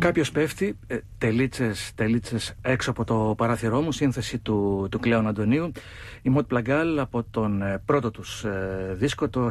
Κάποιος πέφτει, τελίτσες έξω από το παράθυρό μου, σύνθεση του Κλέον Αντωνίου, η Mott Plangal από τον πρώτο τους δίσκο το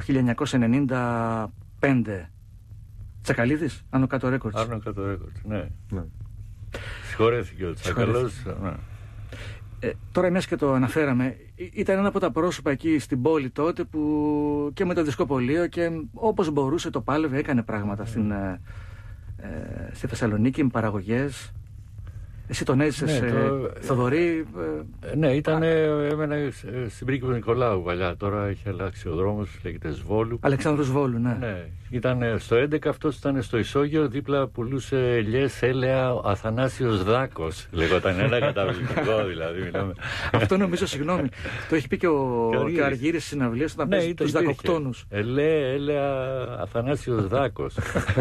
1995. Τσακαλίδης, Άνω Κάτω Records. Άνω Κάτω Records, ναι. Συγχωρέθηκε ο Τσακαλός. Τώρα μιας και το αναφέραμε, ήταν ένα από τα πρόσωπα εκεί στην πόλη τότε που και με το δισκοπωλείο και όπως μπορούσε το πάλευε, έκανε πράγματα στη Θεσσαλονίκη με παραγωγές. Εσύ τον έζησες, Θοδωρή? Ναι, έμενα στην Πρίγκιπο Νικολάου παλιά. Τώρα έχει αλλάξει ο δρόμος, λέγεται Σβόλου. Αλεξάνδρου Σβόλου, ναι. Ναι. Ήταν στο 11, αυτός ήταν στο Ισόγειο, δίπλα πουλούσε ελιές, έλαια, Αθανάσιος Δάκος. Λεγόταν ένα καταπληκτικό δηλαδή. Μιλάμε. Αυτό νομίζω, συγγνώμη, το έχει πει και ο Αργύρης στις συναυλίες όταν παίζει τους Δακοκτόνους. Έλαια, Αθανάσιος Δάκος.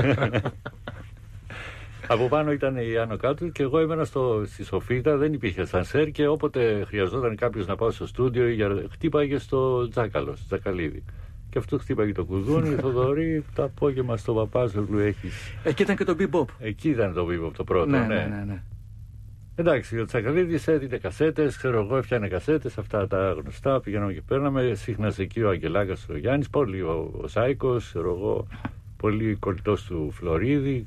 Από πάνω ήταν η Άνω Κάτω και εγώ έμενα στη Σοφίτα, δεν υπήρχε σανσέρ και όποτε χρειαζόταν κάποιος να πάω στο στούντιο χτύπαγε στο Τζάκαλο, στο Τζακαλίδη. Και αυτό χτύπαγε το κουδούνι, Θοδωρή, το απόγευμα στο Παπάζογλου έχεις. Εκεί ήταν και το bebop. Εκεί ήταν το bebop το πρώτο, ναι. Εντάξει, ο Τζακαλίδης έδινε κασέτες, ξέρω εγώ, έφτιανε κασέτες, αυτά τα γνωστά, πηγαίναμε και παίρναμε. Σύχνασε εκεί ο Αγγελάκας, ο Γιάννης, πολύ ο Σάικος, ξέρω εγώ, πολύ κολλητός του Φλωρίδη.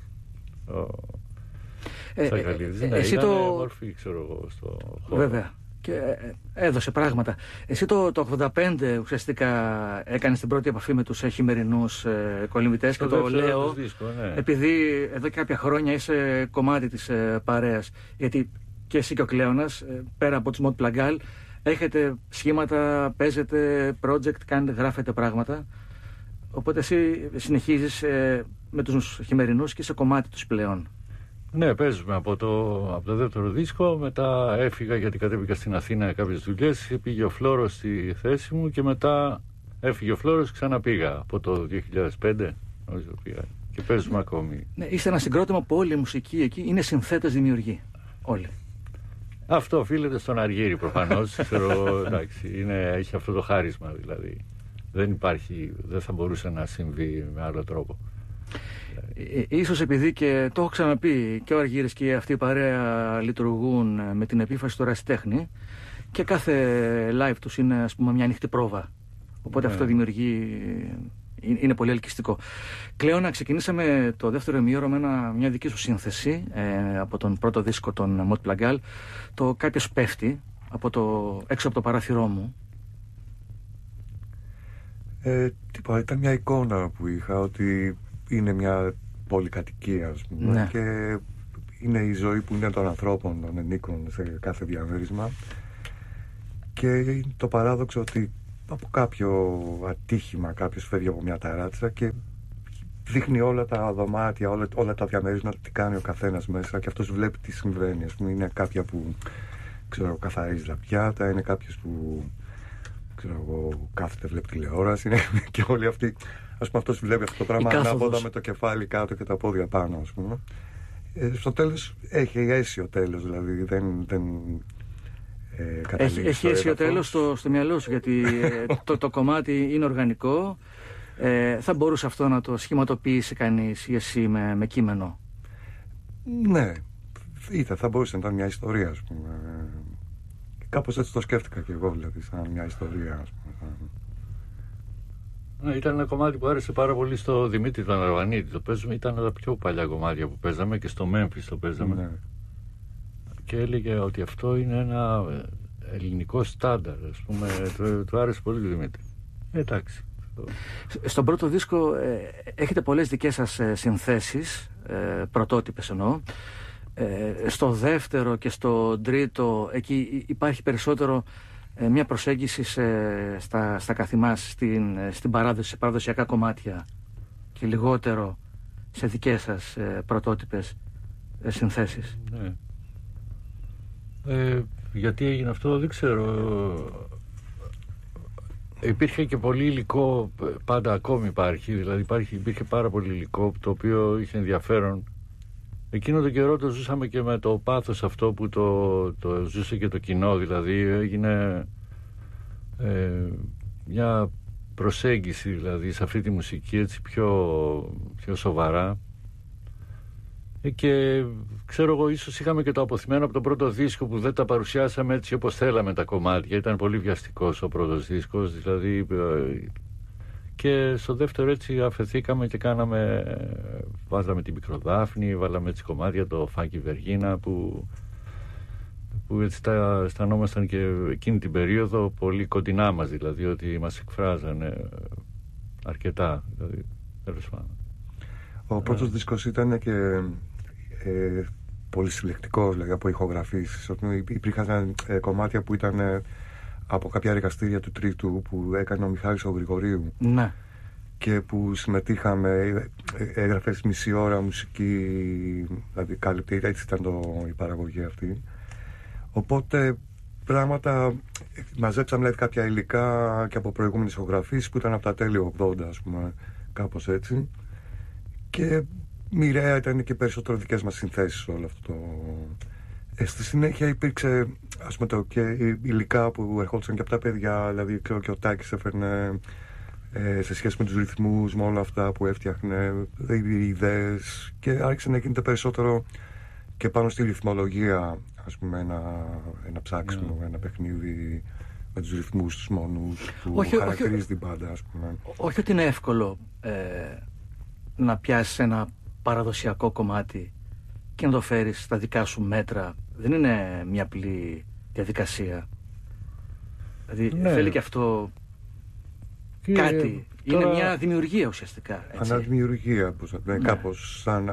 Εσύ ήταν μορφή, ξέρω εγώ, στο χώρο. Βέβαια. Και έδωσε πράγματα. Εσύ το 85 ουσιαστικά έκανες την πρώτη επαφή με τους χειμερινούς κολυμβητές και το λέω δίσκο, ναι. επειδή εδώ και κάποια χρόνια είσαι κομμάτι της παρέας. Γιατί και εσύ και ο Κλέονας, πέρα από τους Mott Plangal, έχετε σχήματα, παίζετε project, γράφετε πράγματα. Οπότε εσύ συνεχίζεις με τους χειμερινούς και είσαι κομμάτι τους πλέον. Ναι, παίζουμε από το δεύτερο δίσκο. Μετά έφυγα γιατί κατέβηκα στην Αθήνα κάποιες δουλειές. Πήγε ο Φλόρος στη θέση μου και μετά έφυγε ο Φλόρος, ξαναπήγα από το 2005. Νομίζω πήγα. Και παίζουμε ακόμη. Ναι, είστε ένα συγκρότημα που όλη η μουσική εκεί είναι συνθέτες δημιουργοί. Όλοι. Αυτό οφείλεται στον Αργύρη προφανώς. Εντάξει, έχει αυτό το χάρισμα δηλαδή. Δεν θα μπορούσε να συμβεί με άλλο τρόπο. Ίσως επειδή και το έχω ξαναπεί και ο Αργύρης και αυτή η παρέα λειτουργούν με την επίφαση του ερασιτέχνη και κάθε live τους είναι, ας πούμε, μια ανοιχτή πρόβα. Οπότε αυτό δημιουργεί, είναι πολύ ελκυστικό. Κλέονα, ξεκινήσαμε το δεύτερο ημίωρο με μια δική σου σύνθεση από τον πρώτο δίσκο των Mott Plangal, το «Κάποιος πέφτει» έξω από το παράθυρό μου. Ήταν μια εικόνα που είχα ότι είναι μια πολυκατοικία, ας πούμε, ναι. Και είναι η ζωή που είναι των ανθρώπων, των ενίκων σε κάθε διαμέρισμα και το παράδοξο ότι από κάποιο ατύχημα κάποιος φεύγει από μια ταράτσα και δείχνει όλα τα δωμάτια, όλα τα διαμέρισματα, τι κάνει ο καθένας μέσα και αυτός βλέπει τι συμβαίνει, ας πούμε. Είναι κάποια που καθαρίζει τα πιάτα, είναι κάποιος που κάθεται, βλέπει τηλεόραση, είναι και όλοι αυτοί. Ας πούμε, αυτός βλέπει αυτό το πράγμα ανάποδα με το κεφάλι κάτω και τα πόδια πάνω, ας πούμε. Στο τέλος έχει αίσιο τέλος, δηλαδή δεν καταλήγει. Έχει αίσιο τέλος στο μυαλό σου, γιατί το κομμάτι είναι οργανικό. Θα μπορούσε αυτό να το σχηματοποιήσει κανείς ή εσύ με κείμενο? Ναι, θα μπορούσε να ήταν μια ιστορία, ας πούμε. Κάπως έτσι το σκέφτηκα και εγώ, δηλαδή, σαν μια ιστορία, ας πούμε. Ναι, ήταν ένα κομμάτι που άρεσε πάρα πολύ στο Δημήτρη τον Αρβανίτη. Το παίζουμε, ήταν τα πιο παλιά κομμάτια που παίζαμε και στο Μέμφις το παίζαμε. Ναι. Και έλεγε ότι αυτό είναι ένα ελληνικό στάνταρ, ας πούμε. Του άρεσε πολύ το Δημήτρη. Εντάξει. Στον πρώτο δίσκο έχετε πολλές δικές σας συνθέσεις, πρωτότυπες εννοώ. Στο δεύτερο και στο τρίτο εκεί υπάρχει περισσότερο μια προσέγγιση στα καθημάς, στην παράδοση, σε παραδοσιακά κομμάτια και λιγότερο σε δικές σας πρωτότυπες συνθέσεις. Ναι. Γιατί έγινε αυτό δεν ξέρω. Υπήρχε και πολύ υλικό, πάντα ακόμη υπάρχει, δηλαδή υπήρχε πάρα πολύ υλικό το οποίο είχε ενδιαφέρον. Εκείνο τον καιρό το ζούσαμε και με το πάθος αυτό που το ζούσε και το κοινό, δηλαδή έγινε μια προσέγγιση δηλαδή σε αυτή τη μουσική έτσι πιο σοβαρά. Και ξέρω εγώ, ίσως είχαμε και το αποθυμένο από τον πρώτο δίσκο που δεν τα παρουσιάσαμε έτσι όπως θέλαμε τα κομμάτια. Ήταν πολύ βιαστικός ο πρώτος δίσκος, δηλαδή. Και στο δεύτερο έτσι αφεθήκαμε και βάζαμε την Μικροδάφνη, βάλαμε έτσι κομμάτια, το Φάνκι Βεργίνα που έτσι τα αισθανόμασταν και εκείνη την περίοδο πολύ κοντινά μας, δηλαδή ότι μας εκφράζανε αρκετά, δηλαδή, τέλος πάντων. Ο πρώτος δίσκος ήταν και πολύ συλλεκτικός, δηλαδή, από ηχογραφήσεις. Υπήρχαν κομμάτια που ήταν από κάποια εργαστήρια του Τρίτου που έκανε ο Μιχάλης ο Γρηγορίου. Ναι. Και που συμμετείχαμε, έγραφες μισή ώρα μουσική, δηλαδή κάλυπτε, έτσι ήταν η παραγωγή αυτή. Οπότε πράγματα μαζέψαμε, δηλαδή, κάποια υλικά και από προηγούμενες ηχογραφήσεις που ήταν από τα τέλη 80, ας πούμε, κάπως έτσι. Και μοιραία ήταν και περισσότερο δικές μας συνθέσεις όλο αυτό το... Στη συνέχεια υπήρξε, ας πούμε, και υλικά που ερχόντουσαν και από τα παιδιά, δηλαδή ξέρω και ο Τάκης έφερνε σε σχέση με τους ρυθμούς, με όλα αυτά που έφτιαχνε, οι ιδέες, και άρχισε να γίνεται περισσότερο και πάνω στη ρυθμολογία, ας πούμε, ένα ψάξιμο, ένα παιχνίδι με τους ρυθμούς, τους μόνους που χαρακτηρίζει την πάντα, ας πούμε. Όχι ότι είναι εύκολο να πιάσεις ένα παραδοσιακό κομμάτι και να το φέρεις στα δικά σου μέτρα. Δεν είναι μια απλή διαδικασία. Δηλαδή θέλει και αυτό κάτι. Τώρα... Είναι μια δημιουργία ουσιαστικά. Έτσι. Αναδημιουργία, κάπως σαν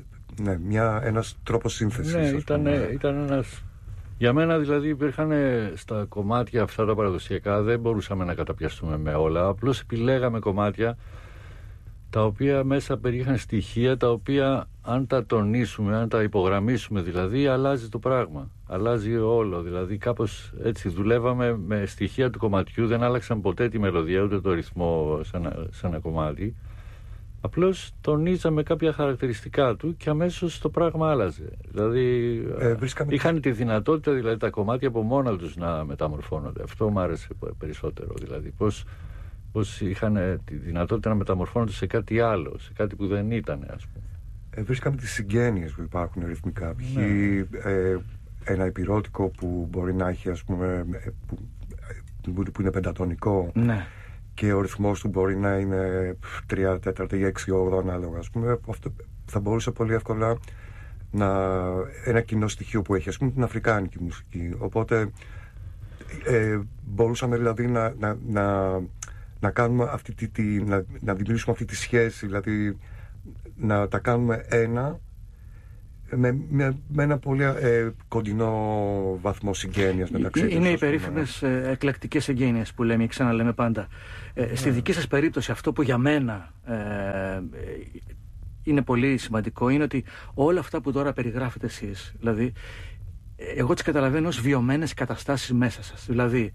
ένας τρόπος σύνθεσης. Ναι, ήταν ένας... Για μένα δηλαδή υπήρχαν στα κομμάτια αυτά τα παραδοσιακά, δεν μπορούσαμε να καταπιαστούμε με όλα. Απλώς επιλέγαμε κομμάτια τα οποία μέσα περιείχαν στοιχεία τα οποία αν τα τονίσουμε, αν τα υπογραμμίσουμε, δηλαδή αλλάζει το πράγμα, αλλάζει όλο, δηλαδή κάπως έτσι δουλεύαμε με στοιχεία του κομματιού, δεν άλλαξαν ποτέ τη μελωδία ούτε το ρυθμό σε ένα κομμάτι, απλώς τονίζαμε κάποια χαρακτηριστικά του και αμέσως το πράγμα άλλαζε, δηλαδή είχαν τη δυνατότητα, δηλαδή τα κομμάτια από μόνα τους να μεταμορφώνονται. Αυτό μου άρεσε περισσότερο, δηλαδή πως είχαν τη δυνατότητα να μεταμορφώνονται σε κάτι άλλο, σε κάτι που δεν ήταν, ας πούμε. Βρίσκαμε τις συγγένειες που υπάρχουν ρυθμικά. Ναι. Ένα υπηρώτικο που μπορεί να έχει, ας πούμε, που είναι πεντατονικό, ναι, και ο ρυθμός του μπορεί να είναι 3, 4 ή 6, 8 ανάλογα, ας πούμε. Αυτό θα μπορούσε πολύ εύκολα ένα κοινό στοιχείο που έχει, ας πούμε, την αφρικάνικη μουσική. Οπότε μπορούσαμε δηλαδή να κάνουμε να δημιουργήσουμε αυτή τη σχέση, δηλαδή να τα κάνουμε ένα με ένα πολύ κοντινό βαθμό συγγένειας μεταξύ τους. Είναι οι περίφημες εκλεκτικές συγγένειες που λέμε, ξαναλέμε πάντα. Στη δική σας περίπτωση αυτό που για μένα είναι πολύ σημαντικό είναι ότι όλα αυτά που τώρα περιγράφετε εσείς, δηλαδή εγώ τις καταλαβαίνω ως βιωμένες καταστάσεις μέσα σας. Δηλαδή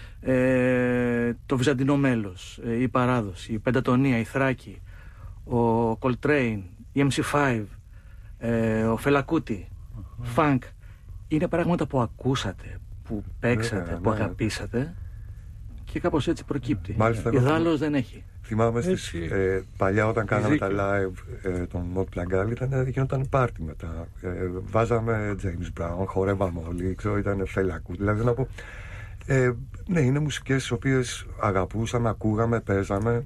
το βυζαντινό μέλος, η παράδοση, η πεντατονία, η Θράκη, ο Coltrane, η MC5, ο Φελακούτη, Φανκ, είναι πράγματα που ακούσατε, που παίξατε, που αγαπήσατε και κάπως έτσι προκύπτει. Ιδάλλως δεν έχει. Θυμάμαι παλιά όταν κάναμε τα live των Mott Plangal, γινόταν πάρτι μετά. Βάζαμε James Brown, χορεύαμε όλοι, ξέρω, ήταν Φελακούτη, δηλαδή να πω. Ναι, είναι μουσικές τις οποίες αγαπούσαμε, ακούγαμε, παίζαμε.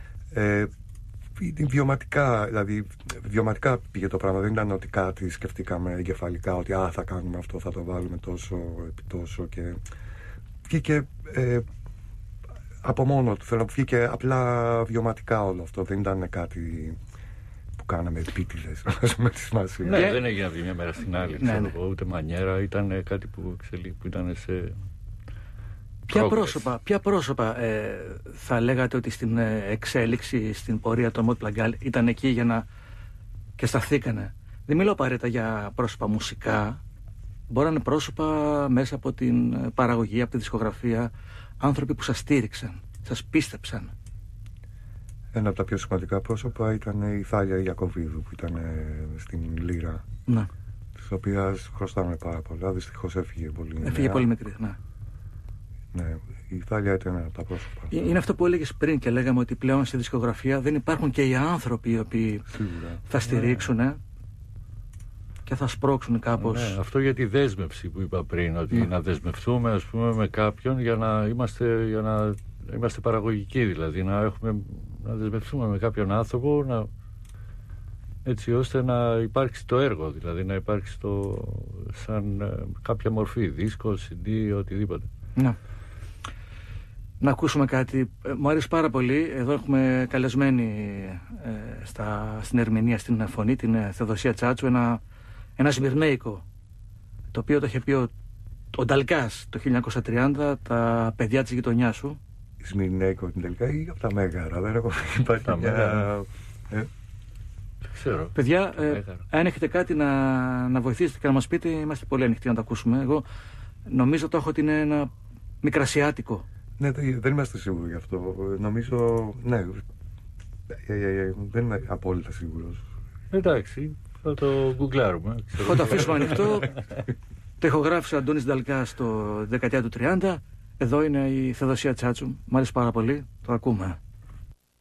Βιωματικά, δηλαδή βιωματικά πήγε το πράγμα. Δεν ήταν ότι κάτι σκεφτήκαμε εγκεφαλικά, ότι θα κάνουμε αυτό, θα το βάλουμε τόσο επί τόσο, και βγήκε από μόνο του. Θέλω να βγήκε απλά βιωματικά όλο αυτό. Δεν ήταν κάτι που κάναμε επίτηδες, με τη σημασία. Ναι, δεν έγινε από τη μια μέρα στην άλλη, ούτε μανιέρα, ήταν κάτι που ήταν σε... Ποια πρόσωπα θα λέγατε ότι στην εξέλιξη, στην πορεία των Mott Plangal ήταν εκεί για να και σταθήκανε? Δεν μιλάω απαραίτητα για πρόσωπα μουσικά, μπορεί να είναι πρόσωπα μέσα από την παραγωγή, από τη δισκογραφία, άνθρωποι που σας στήριξαν, σας πίστεψαν. Ένα από τα πιο σημαντικά πρόσωπα ήταν η Θάλια Ιακωβίδου, που ήταν στην Λύρα, ναι, της οποίας χρωστάμε πάρα πολλά. Δυστυχώς έφυγε πολύ. Έφυγε πολύ μικρή, ναι. Ναι, η Θάλια ήταν ένα από τα πρόσωπα. Είναι αυτό που έλεγες πριν και λέγαμε ότι πλέον στη δισκογραφία δεν υπάρχουν και οι άνθρωποι οι οποίοι θα στηρίξουν. και θα σπρώξουν κάπως. Ναι, αυτό για τη δέσμευση που είπα πριν, ότι να δεσμευτούμε, ας πούμε, με κάποιον για να είμαστε παραγωγικοί, δηλαδή να δεσμευτούμε με κάποιον άνθρωπο, έτσι ώστε να υπάρξει το έργο, δηλαδή να υπάρξει σαν κάποια μορφή, δίσκο, CD, οτιδήποτε. Ναι. Να ακούσουμε κάτι. Μου αρέσει πάρα πολύ. Εδώ έχουμε καλεσμένη στην ερμηνεία, στην φωνή, την Θεοδοσία Τσάτσου, ένα σμυρνέικο, το οποίο το είχε πει ο Νταλκάς το 1930, τα παιδιά της γειτονιάς σου. Σμυρνέικο τελικά ή από τα Μέγαρα, δεν έχω υπάρχει τα Μέγαρα. Ξέρω. Παιδιά, αν έχετε κάτι να βοηθήσετε και να μας πείτε, είμαστε πολύ ανοιχτοί να το ακούσουμε. Εγώ νομίζω το έχω ότι είναι ένα μικρασιάτικο. Ναι, δεν είμαστε σίγουροι γι' αυτό. Νομίζω, ναι, δεν είμαι απόλυτα σίγουρος. Εντάξει, θα το γκουγκλάρουμε. Θα το αφήσουμε ανοιχτό. Το ηχογράφησε ο Αντώνης Νταλκάς το δεκαετία του 30. Εδώ είναι η Θεοδοσία Τσάτσου. Μ' άρεσε πάρα πολύ. Το ακούμε.